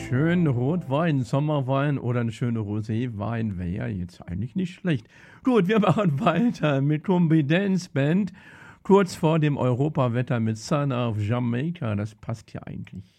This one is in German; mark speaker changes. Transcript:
Speaker 1: schönen Rotwein, Sommerwein oder 'n schöner Roséwein wäre ja jetzt eigentlich nicht schlecht. Gut, wir machen weiter mit Combi Dance Band, kurz vor dem Europawetter mit Son of Jamaica. Das passt ja eigentlich